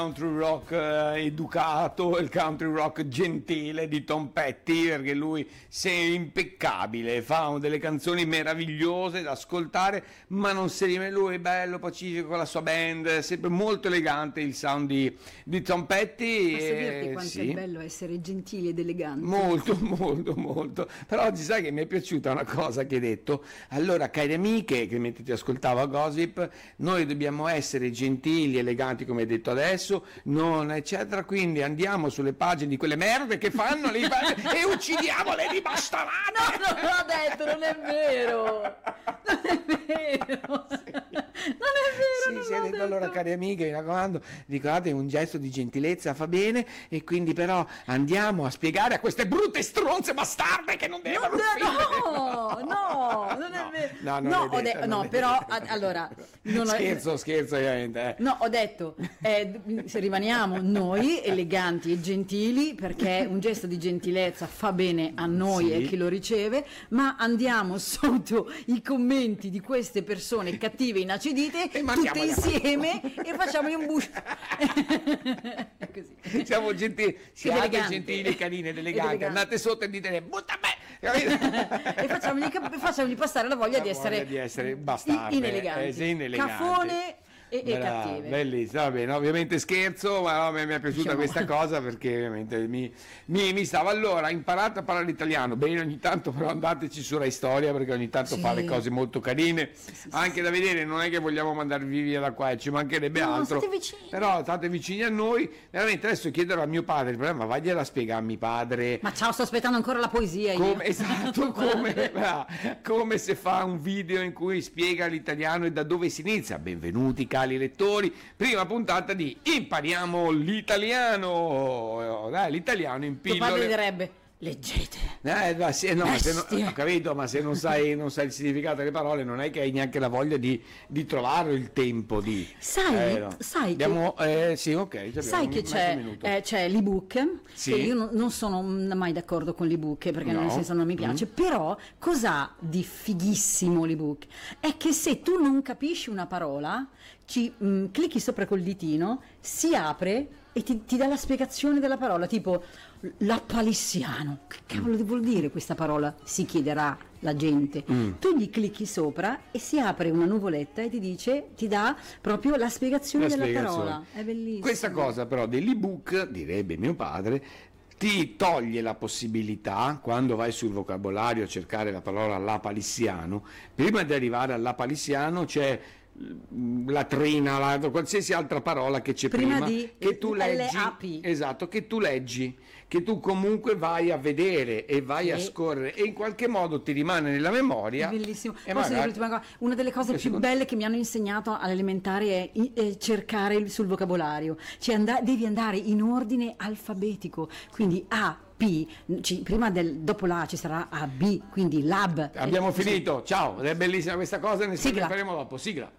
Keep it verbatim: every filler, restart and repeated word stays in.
country rock eh, educato, il country rock gentile di Tom Petty, perché lui è impeccabile, fa delle canzoni meravigliose da ascoltare, ma non si rimane, lui è bello, pacifico con la sua band, è sempre molto elegante il sound di, di Tom Petty. Posso dirti eh, quanto sì. è bello essere gentili ed eleganti? Molto, molto, molto. Però oggi sai che mi è piaciuta una cosa che hai detto. Allora, cari amiche, che mentre ti ascoltavo a Gossip, noi dobbiamo essere gentili, eleganti come hai detto adesso, non eccetera, quindi andiamo sulle pagine di quelle merde che fanno le e uccidiamole di bastonate. No, non l'ho detto, non è vero, non è vero, Sì. non è vero. Sì, non sì, l'ho detto, allora detto. cari amiche, mi raccomando, ricordate un gesto di gentilezza fa bene, e quindi però andiamo a spiegare a queste brutte stronze bastarde che non devono No, no, non è No, vero. no, non No, l'hai ho detto, de- non no, l'hai però detto. a- allora non ho- scherzo, scherzo ovviamente. Eh. No, ho detto, eh, se rimaniamo noi eleganti e gentili, perché un gesto di gentilezza fa bene a noi Sì. e a chi lo riceve, ma andiamo sotto i commenti di queste persone cattive e inacidite, E tutte mandiamoli a insieme e facciamogli un bush. Così. Siamo gentili, siate eleganti. gentili, carine ed Ed eleganti, eleganti. andate sotto e dite butta me, capito? E facciamogli, cap- facciamogli passare la voglia La di essere, voglia di essere bastarde, ineleganti, eh, sì, ineleganti. cafone e, e Brava, cattive. bellissimo, va bene, ovviamente scherzo, ma no, mi mi è piaciuta Diciamo. questa cosa perché ovviamente mi, mi, mi stava. Allora, imparate a parlare italiano, bene, ogni tanto però andateci su Rai Storia, perché ogni tanto Sì. fa le cose molto carine, Sì, sì, anche sì, da vedere, non è che vogliamo mandarvi via da qua, ci mancherebbe No, altro, state vicini. però state vicini a noi, veramente. Adesso chiederò a mio padre, il problema, vagliela a spiegare a mio padre. Ma ciao, sto aspettando ancora la poesia io. Come, esatto, come, ah, come se fa un video in cui spiega l'italiano e da dove si inizia. Benvenuti cari lettori, prima puntata di Impariamo l'italiano. Dai, l'italiano in Tuo padre pillole. direbbe, leggete. Eh, ma se, no, se non, Bestie. ho capito, ma se non sai, non sai il significato delle parole, non è che hai neanche la voglia di, di trovare il tempo di. Sai, eh, no. sai che- Abbiamo, eh, sì, ok. abbiamo Sai che mezzo c'è, minuto. eh, c'è l'ebook, Sì. che io non, non sono mai d'accordo con l'ebook perché No. nel senso non mi piace, però cos'ha di fighissimo l'ebook? È che se tu non capisci una parola, ci mh, clicchi sopra col ditino, si apre e ti, ti dà la spiegazione della parola, tipo lapalissiano. Che cavolo vuol dire questa parola? Si chiederà la gente. Mm. Tu gli clicchi sopra e si apre una nuvoletta e ti dice, ti dà proprio la spiegazione La della spiegazione. parola. È bellissimo. Questa cosa però dell'ebook, direbbe mio padre, ti toglie la possibilità, quando vai sul vocabolario a cercare la parola lapalissiano, prima di arrivare al lapalissiano c'è mm, latrina, la, qualsiasi altra parola che c'è prima, Prima di che tu leggi, L A P. esatto, che tu leggi, che tu comunque vai a vedere e vai a Sì. scorrere e in qualche modo ti rimane nella memoria. È bellissimo. E Posso dire magari- l'ultima cosa? Una delle cose Eh, più secondo- belle che mi hanno insegnato all'elementare è, i- è cercare il- sul vocabolario. Cioè and- devi andare in ordine alfabetico. Quindi A, P, ci- prima del, dopo la A ci sarà A, B, quindi lab. Abbiamo Eh, finito, ciao, è bellissima questa cosa, ne Sigla. faremo dopo, sigla.